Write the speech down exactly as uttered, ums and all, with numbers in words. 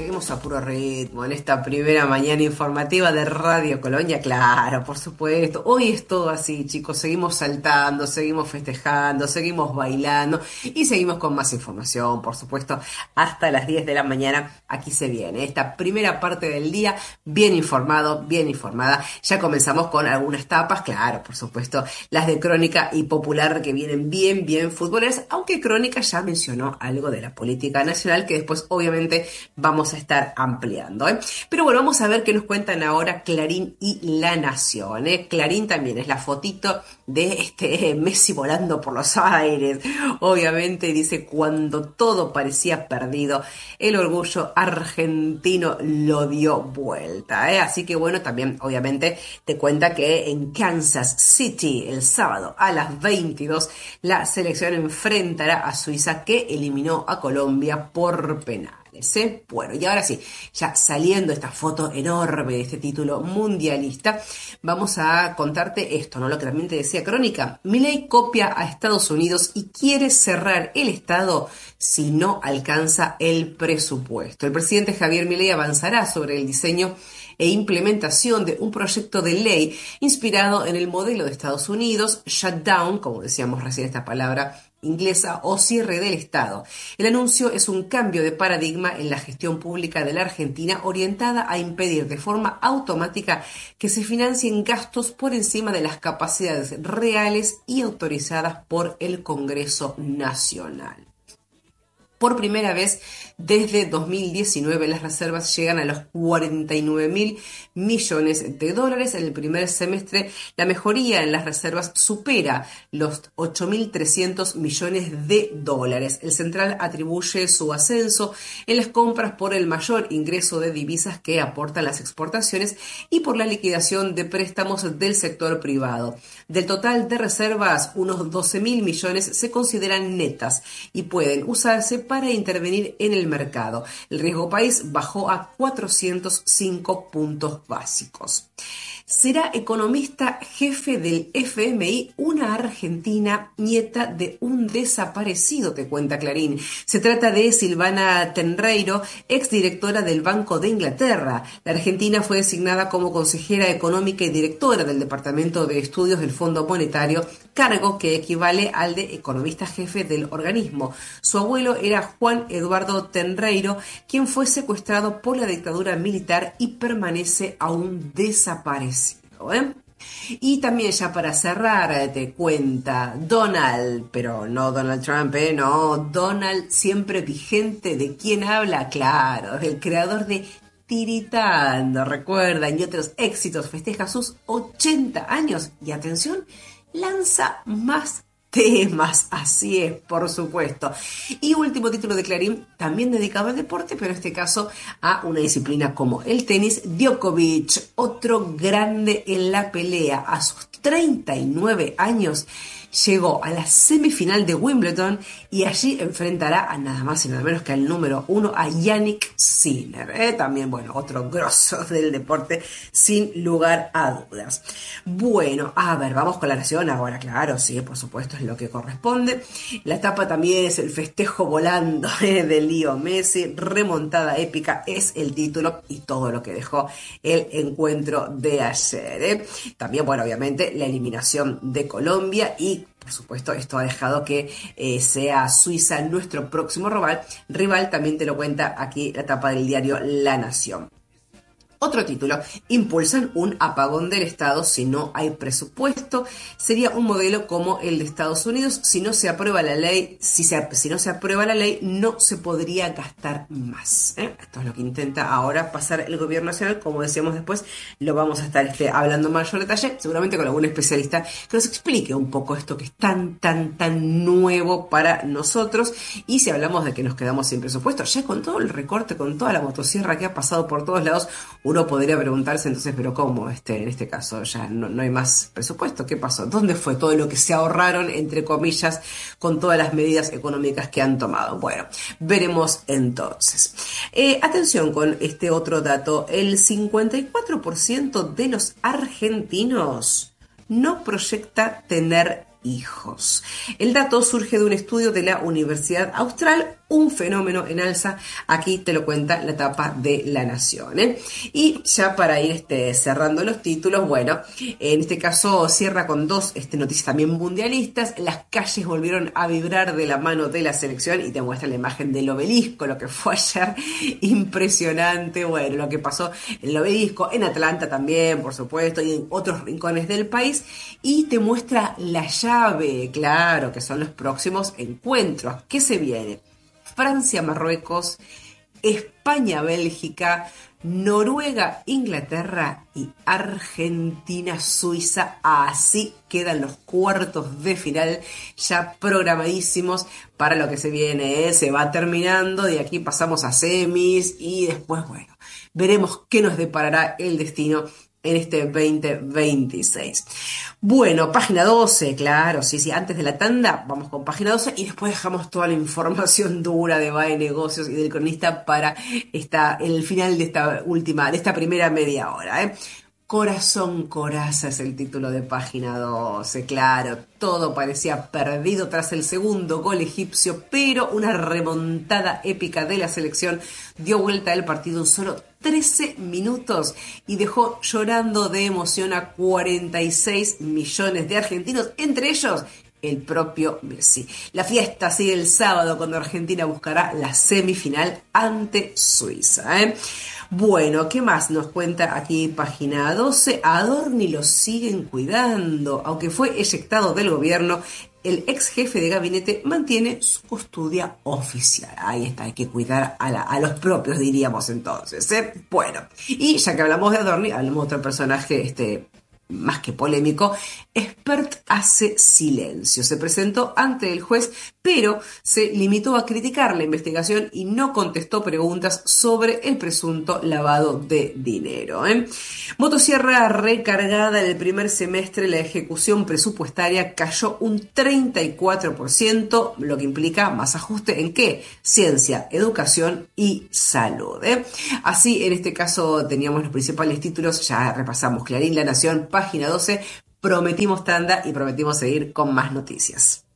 seguimos a puro ritmo en esta primera mañana informativa de Radio Colonia, claro, por supuesto. Hoy es todo así, chicos, seguimos saltando, seguimos festejando, seguimos bailando y seguimos con más información, por supuesto, hasta las diez de la mañana. Aquí se viene esta primera parte del día, bien informado, bien informada. Ya comenzamos con algunas tapas, claro, por supuesto, las de Crónica y Popular que vienen bien, bien futboleras, aunque Crónica ya mencionó algo de la política nacional que después obviamente vamos a estar ampliando, ¿eh? Pero bueno, vamos a ver qué nos cuentan ahora Clarín y La Nación, ¿eh? Clarín también es la fotito de este eh, Messi volando por los aires, obviamente dice cuando todo parecía perdido, el orgullo argentino lo dio vuelta, ¿eh? Así que bueno, también obviamente te cuenta que en Kansas City el sábado a las veintidós la selección enfrentará a Suiza que eliminó a Colombia por penales. ¿Eh? Bueno, y ahora sí, ya saliendo esta foto enorme de este título mundialista, vamos a contarte esto, ¿no? Lo que también te decía Crónica. Milei copia a Estados Unidos y quiere cerrar el Estado si no alcanza el presupuesto. El presidente Javier Milei avanzará sobre el diseño e implementación de un proyecto de ley inspirado en el modelo de Estados Unidos, shutdown, como decíamos recién esta palabra inglesa, o cierre del Estado. El anuncio es un cambio de paradigma en la gestión pública de la Argentina orientada a impedir de forma automática que se financien gastos por encima de las capacidades reales y autorizadas por el Congreso Nacional. Por primera vez desde dos mil diecinueve las reservas llegan a los cuarenta y nueve mil millones de dólares. En el primer semestre la mejoría en las reservas supera los ocho mil trescientos millones de dólares. El central atribuye su ascenso en las compras por el mayor ingreso de divisas que aportan las exportaciones y por la liquidación de préstamos del sector privado. Del total de reservas, unos doce mil millones se consideran netas y pueden usarse para intervenir en el mercado. El riesgo país bajó a cuatrocientos cinco puntos básicos. Será economista jefe del F M I una argentina nieta de un desaparecido, te cuenta Clarín. Se trata de Silvana Tenreiro, exdirectora del Banco de Inglaterra. La Argentina fue designada como consejera económica y directora del Departamento de Estudios del Fondo Monetario, cargo que equivale al de economista jefe del organismo. Su abuelo era Juan Eduardo Tenreiro, quien fue secuestrado por la dictadura militar y permanece aún desaparecido. ¿Eh? Y también ya para cerrar te cuenta Donald, pero no Donald Trump, ¿eh? No, Donald siempre vigente. ¿De quién habla? Claro, el creador de Tiritando, recuerdan, y otros éxitos, festeja sus ochenta años y atención, lanza más temas, así es, por supuesto. Y último título de Clarín, también dedicado al deporte, pero en este caso a una disciplina como el tenis. Djokovic, otro grande en la pelea, a sus treinta y nueve años, llegó a la semifinal de Wimbledon y allí enfrentará a nada más y nada menos que al número uno, a Yannick Sinner, ¿eh? También, bueno, otro grosso del deporte, sin lugar a dudas. Bueno, a ver, vamos con La Nación ahora, claro, sí, por supuesto, es lo que corresponde. La etapa también es el festejo volando, ¿eh? de Leo Messi, remontada épica es el título y todo lo que dejó el encuentro de ayer, ¿eh? También, bueno, obviamente, la eliminación de Colombia y por supuesto, esto ha dejado que eh, sea Suiza nuestro próximo rival. Rival también te lo cuenta aquí la tapa del diario La Nación. Otro título, impulsan un apagón del Estado si no hay presupuesto. Sería un modelo como el de Estados Unidos. Si no se aprueba la ley, si, se, si no se aprueba la ley, no se podría gastar más, ¿eh? Esto es lo que intenta ahora pasar el gobierno nacional. Como decíamos después, lo vamos a estar este, hablando en mayor detalle, seguramente con algún especialista que nos explique un poco esto que es tan, tan, tan nuevo para nosotros. Y si hablamos de que nos quedamos sin presupuesto, ya con todo el recorte, con toda la motosierra que ha pasado por todos lados, uno podría preguntarse entonces, pero ¿cómo? Este, en este caso ya no, no hay más presupuesto. ¿Qué pasó? ¿Dónde fue todo lo que se ahorraron, entre comillas, con todas las medidas económicas que han tomado? Bueno, veremos entonces. Eh, atención con este otro dato. El cincuenta y cuatro por ciento de los argentinos no proyecta tener hijos. El dato surge de un estudio de la Universidad Austral, un fenómeno en alza. Aquí te lo cuenta la tapa de La Nación, ¿eh? Y ya para ir este, cerrando los títulos, bueno, en este caso cierra con dos este, noticias también mundialistas. Las calles volvieron a vibrar de la mano de la selección y te muestra la imagen del obelisco, lo que fue ayer impresionante. Bueno, lo que pasó en el obelisco, en Atlanta también, por supuesto, y en otros rincones del país. Y te muestra la llave, claro, que son los próximos encuentros. ¿Qué se viene? Francia-Marruecos, España-Bélgica, Noruega-Inglaterra y Argentina-Suiza. Así quedan los cuartos de final ya programadísimos para lo que se viene, ¿eh? Se va terminando, de aquí pasamos a semis y después, bueno, veremos qué nos deparará el destino en este veinte veintiséis. Bueno, página doce, claro, sí, sí, antes de la tanda vamos con página doce y después dejamos toda la información dura de B A E Negocios y del cronista para esta, el final de esta última, de esta primera media hora, ¿eh? Corazón Coraza es el título de página doce, claro, todo parecía perdido tras el segundo gol egipcio, pero una remontada épica de la selección dio vuelta al partido en solo trece minutos y dejó llorando de emoción a cuarenta y seis millones de argentinos, entre ellos el propio Messi. La fiesta sigue el sábado cuando Argentina buscará la semifinal ante Suiza, ¿eh? Bueno, ¿qué más nos cuenta aquí página doce? A Adorni lo siguen cuidando. Aunque fue eyectado del gobierno, el ex jefe de gabinete mantiene su custodia oficial. Ahí está, hay que cuidar a, la, a los propios, diríamos entonces, ¿eh? Bueno, y ya que hablamos de Adorni, hablamos de otro personaje este, más que polémico. Spert hace silencio. Se presentó ante el juez, pero se limitó a criticar la investigación y no contestó preguntas sobre el presunto lavado de dinero, ¿eh? Motosierra recargada en el primer semestre, la ejecución presupuestaria cayó un treinta y cuatro por ciento, lo que implica más ajuste en qué? Ciencia, educación y salud, ¿eh? Así, en este caso teníamos los principales títulos, ya repasamos Clarín, La Nación, página doce, prometimos tanda y prometimos seguir con más noticias.